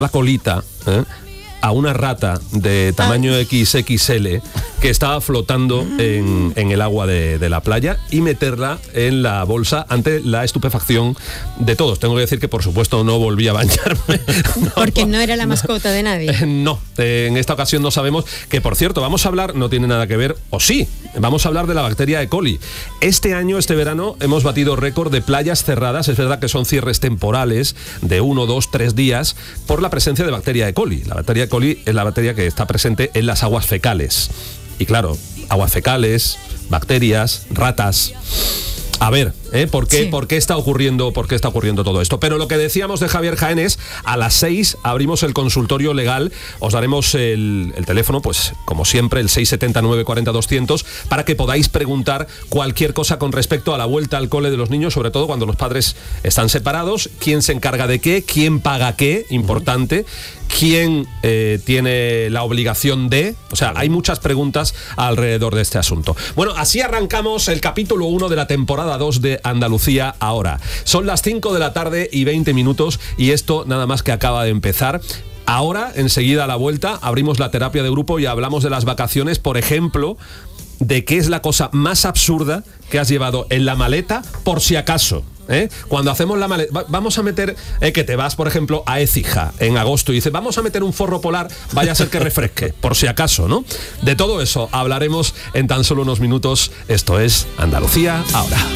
la colita a una rata de tamaño XXL que estaba flotando en el agua de la playa y meterla en la bolsa ante la estupefacción de todos. Tengo que decir que, por supuesto, no volví a bañarme. Porque no era la mascota de nadie. No, en esta ocasión no sabemos, que por cierto, vamos a hablar, no tiene nada que ver, o sí, vamos a hablar de la bacteria E. coli. Este año, este verano, hemos batido récord de playas cerradas. Es verdad que son cierres temporales de 1, 2, 3 días por la presencia de bacteria E. coli. La bacteria E. coli es la bacteria que está presente en las aguas fecales. Y claro, aguas fecales, bacterias, ratas. A ver, ¿por qué está ocurriendo todo esto? Pero lo que decíamos de Javier Jaén es, a las 6 abrimos el consultorio legal. Os daremos el teléfono, pues como siempre, el 679 40 200, para que podáis preguntar cualquier cosa con respecto a la vuelta al cole de los niños, sobre todo cuando los padres están separados, quién se encarga de qué, quién paga qué, importante, quién tiene la obligación de... O sea, hay muchas preguntas alrededor de este asunto. Bueno, así arrancamos el capítulo 1 de la temporada 2 de Andalucía Ahora. Son las 5 de la tarde y 20 minutos y esto nada más que acaba de empezar. Ahora, enseguida a la vuelta, abrimos la terapia de grupo y hablamos de las vacaciones, por ejemplo, de qué es la cosa más absurda que has llevado en la maleta por si acaso. Cuando hacemos la maleta, vamos a meter, que te vas, por ejemplo, a Écija en agosto y dices, vamos a meter un forro polar, vaya a ser que refresque, por si acaso, ¿no? De todo eso hablaremos en tan solo unos minutos. Esto es Andalucía Ahora.